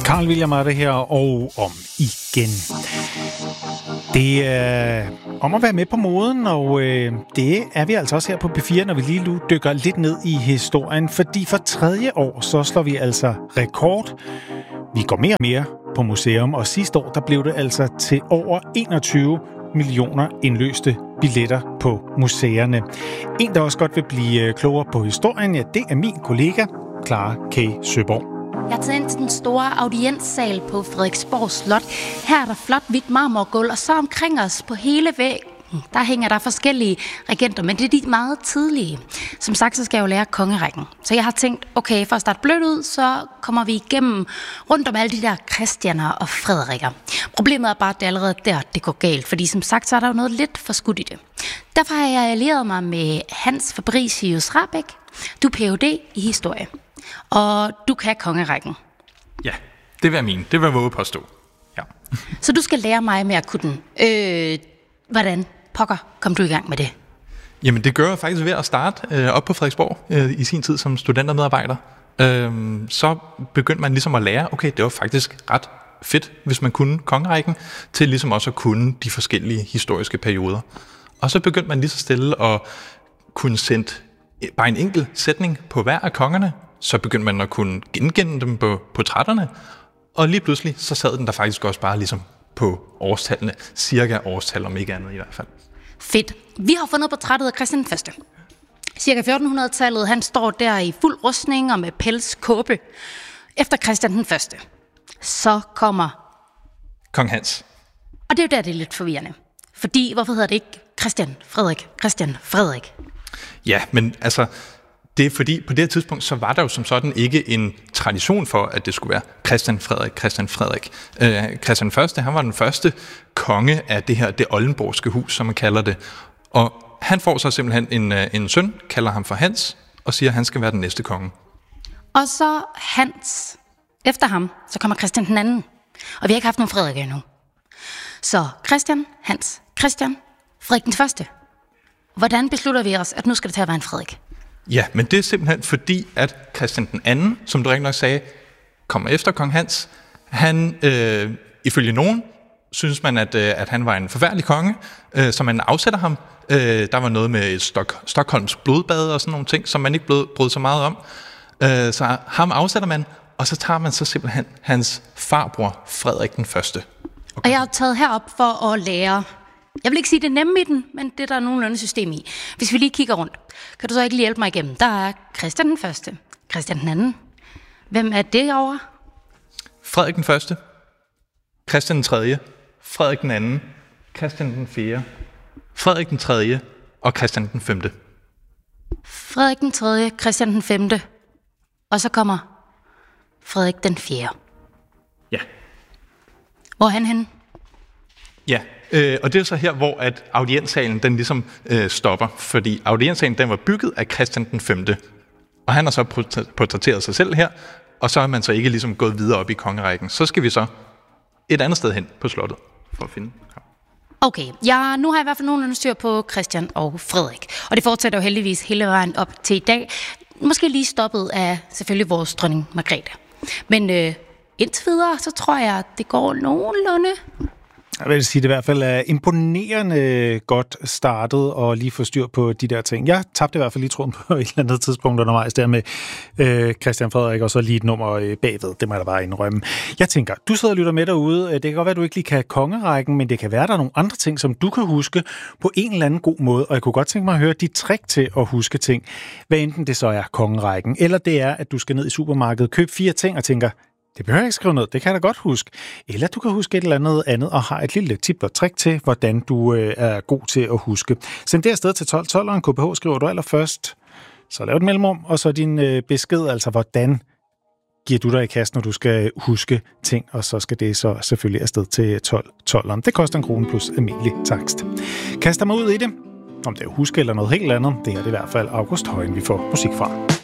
Carl William er det her, og om igen. Det er om at være med på moden, og det er vi altså også her på P4, når vi lige nu dykker lidt ned i historien. Fordi for tredje år, så slår vi altså rekord. Vi går mere og mere på museum, og sidste år, der blev det altså til over 21 millioner indløste billetter på museerne. En, der også godt vil blive klogere på historien, ja, det er min kollega, Clara K. Søborg. Jeg er taget ind til den store audienssal på Frederiksborg Slot. Her er der flot hvidt marmorgulv, og så omkring os på hele væggen, der hænger der forskellige regenter, men det er de meget tidlige. Som sagt, så skal jeg jo lære kongerækken. Så jeg har tænkt, okay, for at starte blødt ud, så kommer vi igennem rundt om alle de der Christianer og Frederikker. Problemet er bare, at det allerede der, det går galt, fordi som sagt, så er der jo noget lidt for skudt i det. Derfor har jeg allieret mig med Hans Fabricius Rahbek. Du er Ph.D. i historie, og du kan kongerækken. Ja, det vil jeg mene. Det vil jeg våge påstå. Ja. Så du skal lære mig med at kunne den. Hvordan pokker kom du i gang med det? Jamen, det gør jeg faktisk ved at starte op på Frederiksborg i sin tid som studentermedarbejder. Så begyndte man ligesom at lære, okay, det var faktisk ret fedt, hvis man kunne kongerækken, til ligesom også at kunne de forskellige historiske perioder. Og så begyndte man lige så stille at kunne sende bare en enkelt sætning på hver af kongerne. Så begyndte man at kunne genkende dem på portrætterne. Og lige pludselig, så sad den der faktisk også bare ligesom på årstallene. Cirka årstal, om ikke andet i hvert fald. Fedt. Vi har fundet portrættet af Christian 1. Cirka 1400-tallet. Han står der i fuld rustning og med pelskåbe. Efter Christian den 1. Så kommer Kong Hans. Og det er jo der, det er lidt forvirrende. Fordi, hvorfor hedder det ikke Christian Frederik? Ja, men altså, det er fordi, på det her tidspunkt, så var der jo som sådan ikke en tradition for, at det skulle være Christian Frederik. Christian 1. Han var den første konge af det oldenborgske hus, som man kalder det. Og han får så simpelthen en søn, kalder ham for Hans, og siger, at han skal være den næste konge. Og så Hans. Efter ham, så kommer Christian den anden. Og vi har ikke haft nogen Frederik endnu. Så Christian, Hans, Christian, Frederik den 1. Hvordan beslutter vi os, at nu skal det til at være en Frederik? Ja, men det er simpelthen fordi, at Christian den anden, som du rigtig nok sagde, kommer efter kong Hans. Han, ifølge nogen, synes man, at han var en forfærdelig konge, så man afsætter ham. Der var noget med et Stockholms blodbad og sådan nogle ting, som man ikke brød så meget om. Så ham afsætter man, og så tager man så simpelthen hans farbror, Frederik den 1. Okay. Og jeg har taget herop for at lære, jeg vil ikke sige det nemme i den, men det der er nogenlunde system i. Hvis vi lige kigger rundt, kan du så ikke lige hjælpe mig igennem? Der er Christian den 1, Christian den 2. Hvem er det over? Frederik den 1, Christian den 3, Frederik den 2, Christian den 4, Frederik den 3 og Christian den 5. Frederik den 3, Christian den 5. Og så kommer Frederik den 4. Ja. Hvor er han henne? Ja, og det er så her, hvor at audienssalen den ligesom stopper, fordi audienssalen den var bygget af Christian den 5. Og han har så portrætteret sig selv her, og så er man så ikke ligesom gået videre op i kongerækken. Så skal vi så et andet sted hen på slottet for at finde. Okay, nu har jeg i hvert fald nogenlunde styr på Christian og Frederik. Og det fortsætter jo heldigvis hele vejen op til i dag. Måske lige stoppet af selvfølgelig vores dronning Margrethe. Men indtil videre, så tror jeg, at det går nogenlunde. Jeg vil sige, det i hvert fald er imponerende godt startet og lige få styr på de der ting. Jeg tabte i hvert fald lige tråden på et eller andet tidspunkt undervejs der med Christian Frederik, og så lige et nummer bagved. Det må jeg da bare indrømme. Jeg tænker, du sidder og lytter med derude. Det kan godt være, at du ikke lige kan kongerækken, men det kan være, at der er nogle andre ting, som du kan huske på en eller anden god måde. Og jeg kunne godt tænke mig at høre dit trick til at huske ting. Hvad enten det så er kongerækken, eller det er, at du skal ned i supermarkedet, købe 4 ting og tænker, det behøver jeg ikke skrive ned, det kan jeg da godt huske. Eller du kan huske et eller andet og har et lille tip og trick til, hvordan du er god til at huske. Send det afsted til 1212, KBH skriver du allerførst. Så lav et mellemrum, og så din besked, altså hvordan giver du dig i kast, når du skal huske ting, og så skal det så selvfølgelig afsted til 1212. Det koster 1 krone plus almindelig takst. Kaster mig ud i det, om det er huske eller noget helt andet, det er det i hvert fald August Højen, vi får musik fra.